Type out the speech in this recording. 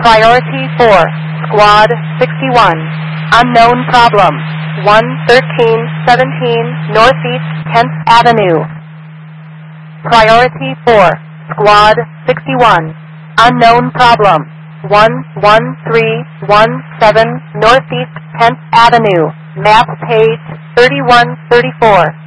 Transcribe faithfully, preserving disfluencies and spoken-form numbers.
Priority four, Squad sixty-one. Unknown problem. one thirteen seventeen Northeast tenth Avenue. Priority four, Squad sixty-one. Unknown problem. one one three one seven Northeast tenth Avenue. Map page thirty-one thirty-four.